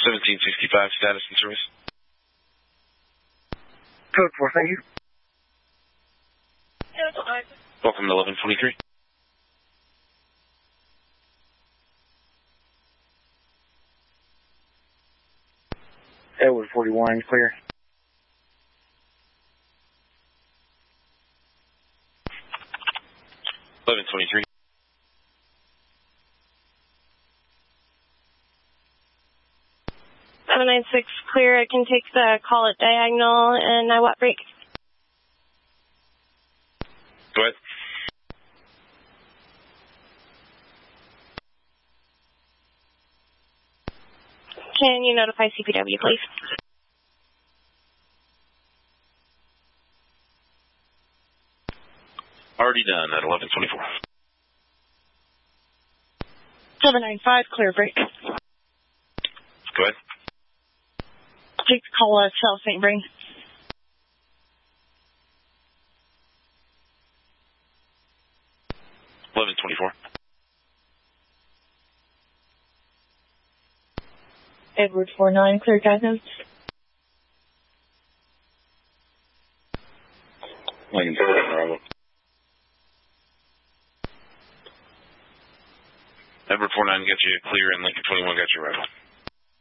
1765, status and service. Code 4, thank you. Welcome to 1123. Edward 41, clear. $11.23. Clear. I can take the call at diagonal and I want break. Go ahead. Can you notify CPW, please? Already done at 1124. 795, clear break. Go ahead. Take the call at South St. Vrain. $11.24. Edward 49, clear guide notes. Lincoln 4, arrival. Edward 49 got you clear and Lincoln 21 got you arrival.